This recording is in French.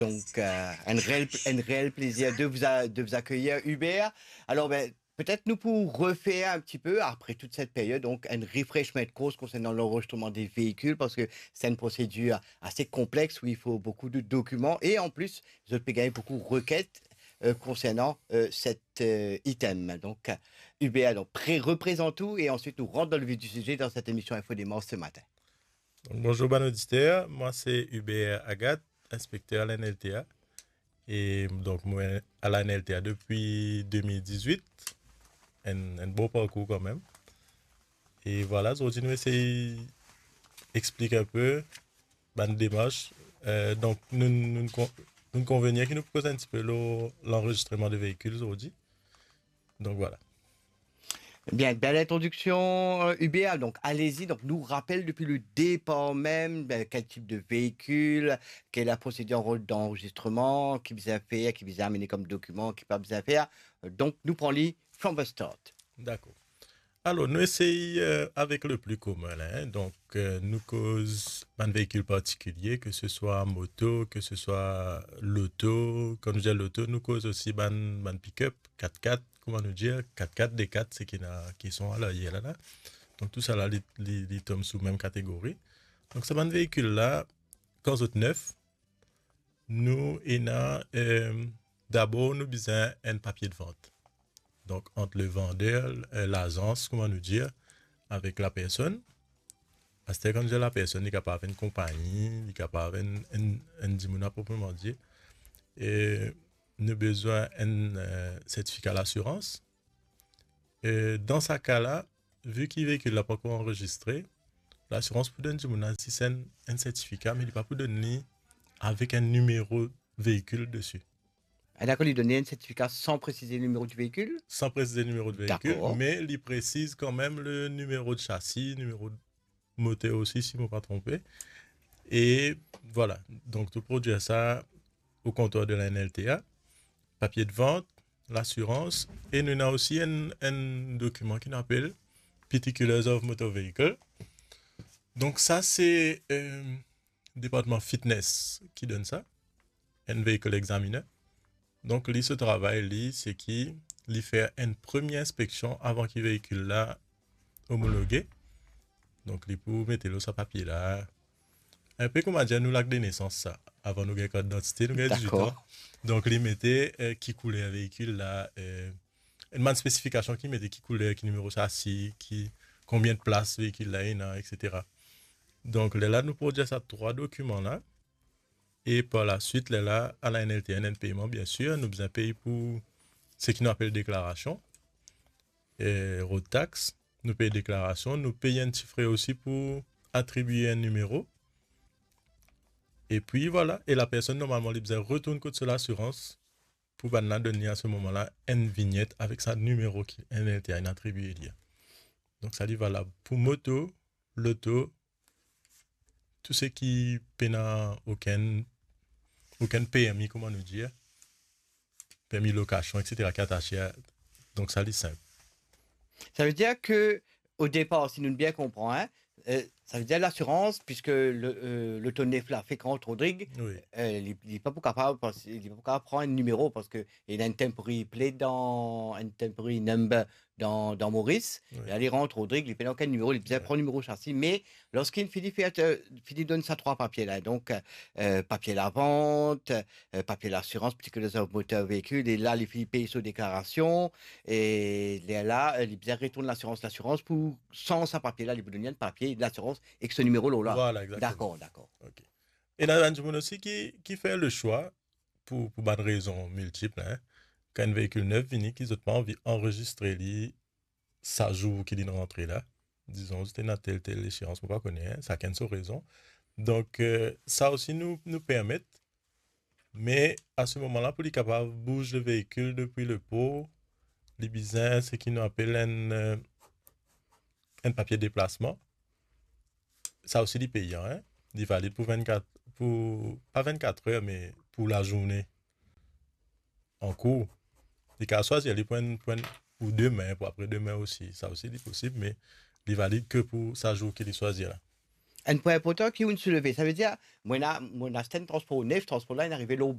Donc, un réel plaisir de vous accueillir, Hubert. Alors, ben, peut-être nous pour refaire un petit peu, après toute cette période, donc un refreshment course concernant l'enregistrement des véhicules, parce que c'est une procédure assez complexe où il faut beaucoup de documents et en plus, vous avez gagné beaucoup de requêtes concernant cet item. Donc, Hubert, donc, représente tout et ensuite nous rentrons dans le vif du sujet dans cette émission Info Démence ce matin. Donc, bonjour, bon auditeur. Moi, c'est Hubert Agathe, inspecteur à la NLTA. Et donc, moi, à la NLTA depuis 2018. Un beau parcours quand même. Et voilà, aujourd'hui, nous essayons d'expliquer un peu la démarche. Donc, nous convenions qui nous propose un petit peu l'enregistrement de véhicules aujourd'hui. Donc, voilà. Bien, belle introduction, Hubert. Donc, allez-y. Donc, nous rappelle depuis le départ même ben, quel type de véhicule, quelle est la procédure d'enregistrement, qui vous a fait, qui vous a amené comme document, qui pas vous a faire. Donc, nous prenons from the start. D'accord. Alors, nous essayons avec le plus commun, là, hein. Donc, nous cause un véhicule particulier, que ce soit moto, que ce soit l'auto. Quand nous disons l'auto, nous cause aussi ban pick-up, 4x4, comment nous dire, 4x4, D4, c'est qui sont à l'arrière, là. Donc, tout ça, là, les tombent sous même catégorie. Donc, ce ban véhicule-là, quand c'est neuf, nous, d'abord, nous besoin un papier de vente. Donc, entre le vendeur, l'agence, comment nous dire, avec la personne. Parce que quand la personne est capable une compagnie, est capable un dimouna proprement dit, et nous avons besoin d'un certificat d'assurance. Et dans ce cas-là, vu qu'il véhicule n'a pas encore enregistré, l'assurance peut donner dimouna si c'est un certificat, mais il ne peut pas pour donner avec un numéro véhicule dessus. Ah, d'accord, il donnait un certificat sans préciser le numéro du véhicule. Sans préciser le numéro de véhicule, D'accord. mais il précise quand même le numéro de châssis, numéro de moteur aussi, si je ne me pas trompé. Et voilà, donc tu produis ça au comptoir de la NLTA, papier de vente, l'assurance, et nous avons aussi un document qui s'appelle Particulars of Motor Vehicle. Donc ça, c'est département fitness qui donne ça, un véhicule examiner. Donc, ce travail, c'est qui fait une première inspection avant que le véhicule là homologué. Donc, il pour mettre le sur papier là. Un peu comme on dit, nous l'acte de naissance, ça. Avant nous, code d'identité, nous, 18 ans. D'accord. Donc, il mettait qui coulait un véhicule là, une spécification qui mettait qui coulait, qui numéro châssis, combien de places véhicule là, etc. Donc, là, nous produisons ça 3 documents là. Et par la suite, là, à la NLTN, un paiement, bien sûr, nous avons payé pour ce qu'on appelle déclaration, et road tax, nous payons déclaration, nous payons un petit frais aussi pour attribuer un numéro. Et puis voilà, et la personne, normalement, elle retourne côté sur l'assurance pour donner à ce moment-là une vignette avec sa numéro qui NLTN attribué. Donc, ça dit valable pour moto, l'auto, tout ce qui peine aucun PMI, comment nous dire, permis location, etc., qui est attaché à... Donc, ça, c'est simple. Ça veut dire que au départ, si nous bien comprenons, hein, ça veut dire l'assurance, puisque le tonneau là fait quand Rodrigue, Oui. il n'est pas capable, il est pas capable de prendre un numéro parce qu'il a un temporary plate un temporary number dans Maurice. Oui. Et là, il rentre Rodrigue, il ne paye aucun numéro, il prend le numéro châssis. Mais lorsqu'il finit donne ça 3 papiers là, donc papier la vente, papier l'assurance, puisque les moteur véhicule, et là, il finit payer sa déclaration, et là, il retourne l'assurance pour, sans sa papier là, il vous donne un papier de l'assurance et que ce numéro là. Voilà, exactement. D'accord, d'accord. Okay. Et il y a des gens aussi qui fait le choix, pour des raisons multiples, hein, quand un véhicule neuf vient, qu'ils n'ont pas envie d'enregistrer ça joue qu'il est rentré là. Disons, c'était une telle échéance, on ne connaît pas, hein, ça a une raison. Donc, ça aussi nous permet, mais à ce moment-là, pour les capables de bouger le véhicule depuis le pot, les business, c'est qu'ils nous appellent un papier de déplacement. Ça aussi, il est payant, hein. Il est valide pour 24, pas 24 heures, mais pour la journée en cours. Il peut choisir les points pour demain, pour après-demain aussi. Ça aussi, c'est possible, mais il est valide que pour sa jour qu'il choisit là. Un point important qui est une soulevé, ça veut dire, moi, un transport neuf, transport là, il est arrivé là au